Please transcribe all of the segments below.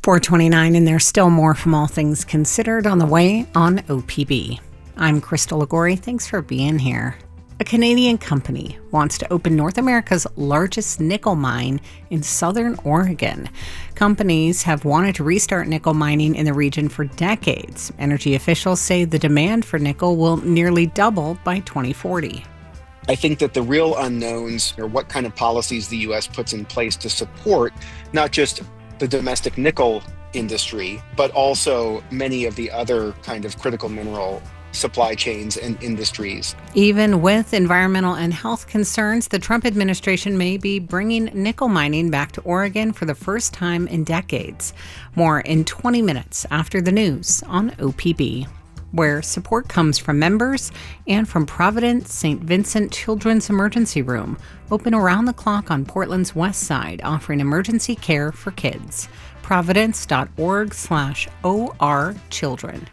429, and there's still more from All Things Considered on the way on OPB. I'm Crystal Ligori. Thanks for being here. A Canadian company wants to open North America's largest nickel mine in southern Oregon. Companies have wanted to restart nickel mining in the region for decades. Energy officials say the demand for nickel will nearly double by 2040. I think that the real unknowns are what kind of policies the U.S. puts in place to support not just the domestic nickel industry, but also many of the other kind of critical mineral supply chains and industries. Even with environmental and health concerns, the Trump administration may be bringing nickel mining back to Oregon for the first time in decades. More in 20 minutes after the news on OPB, where support comes from members and from Providence St. Vincent Children's Emergency Room, open around the clock on Portland's west side, offering emergency care for kids. Providence.org/OR Children.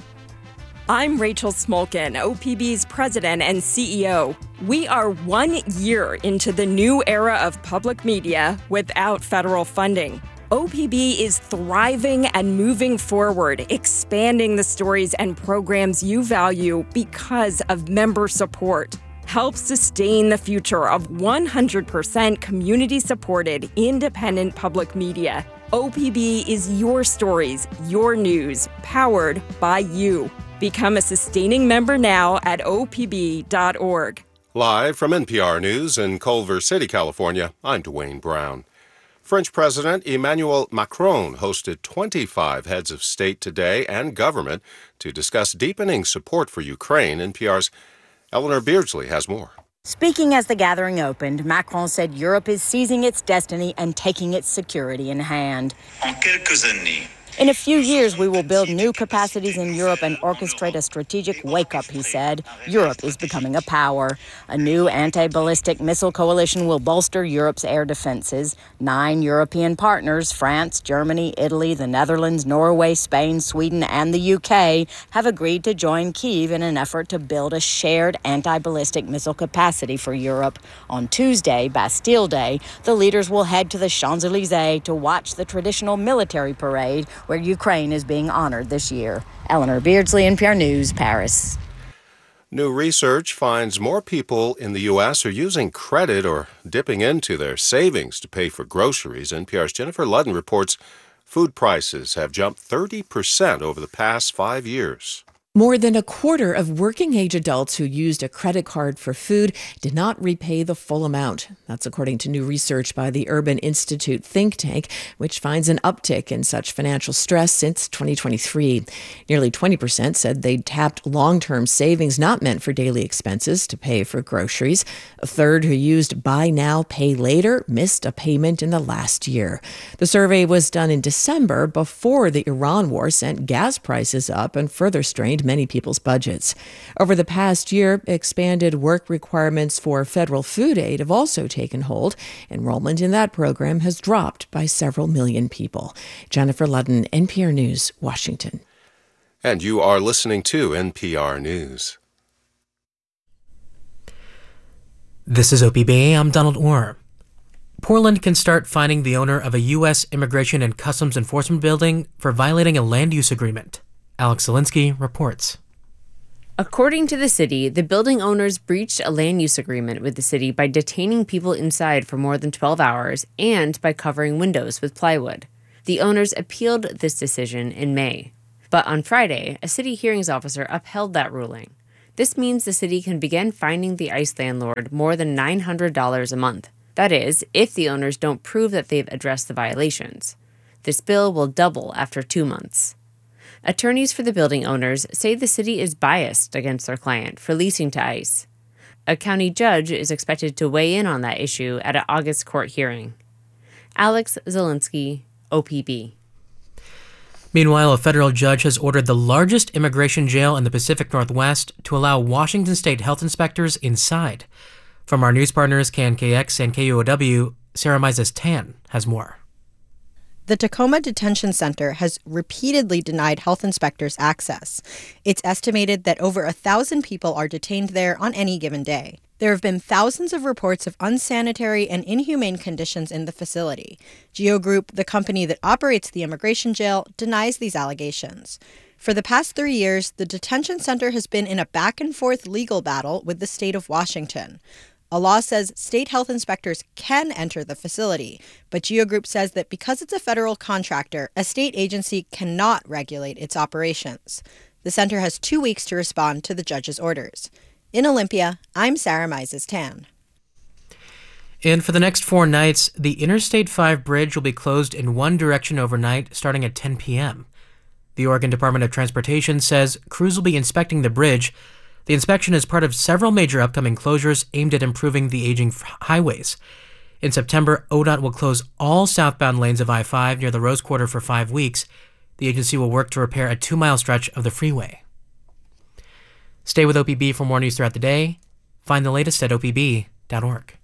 I'm Rachel Smolkin, OPB's president and CEO. We are 1 year into the new era of public media without federal funding. OPB is thriving and moving forward, expanding the stories and programs you value because of member support. Help sustain the future of 100% community-supported, independent public media. OPB is your stories, your news, powered by you. Become a sustaining member now at opb.org. Live from NPR News in Culver City, California, I'm Dwayne Brown. French President Emmanuel Macron hosted 25 heads of state today and government to discuss deepening support for Ukraine. NPR's Eleanor Beardsley has more. Speaking as the gathering opened, Macron said Europe is seizing its destiny and taking its security in hand. In a few years, we will build new capacities in Europe and orchestrate a strategic wake-up, he said. Europe is becoming a power. A new anti-ballistic missile coalition will bolster Europe's air defenses. 9 European partners, France, Germany, Italy, the Netherlands, Norway, Spain, Sweden, and the UK, have agreed to join Kyiv in an effort to build a shared anti-ballistic missile capacity for Europe. On Tuesday, Bastille Day, the leaders will head to the Champs-Élysées to watch the traditional military parade where Ukraine is being honored this year. Eleanor Beardsley, NPR News, Paris. New research finds more people in the U.S. are using credit or dipping into their savings to pay for groceries. NPR's Jennifer Ludden reports food prices have jumped 30% over the past 5 years. More than a quarter of working-age adults who used a credit card for food did not repay the full amount. That's according to new research by the Urban Institute think tank, which finds an uptick in such financial stress since 2023. Nearly 20% said they'd tapped long-term savings not meant for daily expenses to pay for groceries. A third who used buy now, pay later missed a payment in the last year. The survey was done in December before the Iran war sent gas prices up and further strained many people's budgets. Over the past year, expanded work requirements for federal food aid have also taken hold. Enrollment in that program has dropped by several million people. Jennifer Ludden, NPR News, Washington. And you are listening to NPR News. This is OPB. I'm Donald Orr. Portland can start fining the owner of a U.S. Immigration and Customs Enforcement building for violating a land use agreement. Alex Zielinski reports. According to the city, the building owners breached a land use agreement with the city by detaining people inside for more than 12 hours and by covering windows with plywood. The owners appealed this decision in May. But on Friday, a city hearings officer upheld that ruling. This means the city can begin fining the ICE landlord more than $900 a month. That is, if the owners don't prove that they've addressed the violations. This bill will double after 2 months. Attorneys for the building owners say the city is biased against their client for leasing to ICE. A county judge is expected to weigh in on that issue at an August court hearing. Alex Zielinski, OPB. Meanwhile, a federal judge has ordered the largest immigration jail in the Pacific Northwest to allow Washington state health inspectors inside. From our news partners KNKX and KUOW, Sarah Mizes-Tan has more. The Tacoma Detention Center has repeatedly denied health inspectors access. It's estimated that over 1,000 people are detained there on any given day. There have been thousands of reports of unsanitary and inhumane conditions in the facility. GEO Group, the company that operates the immigration jail, denies these allegations. For the past 3 years, the detention center has been in a back-and-forth legal battle with the state of Washington. A law says state health inspectors can enter the facility, but GEO Group says that because it's a federal contractor, a state agency cannot regulate its operations. The center has 2 weeks to respond to the judge's orders. In Olympia, I'm Sarah Mises-Tan. And for the next 4 nights, the Interstate 5 bridge will be closed in one direction overnight, starting at 10 p.m. The Oregon Department of Transportation says crews will be inspecting the bridge. The inspection is part of several major upcoming closures aimed at improving the aging highways. In September, ODOT will close all southbound lanes of I-5 near the Rose Quarter for 5 weeks. The agency will work to repair a 2-mile stretch of the freeway. Stay with OPB for more news throughout the day. Find the latest at opb.org.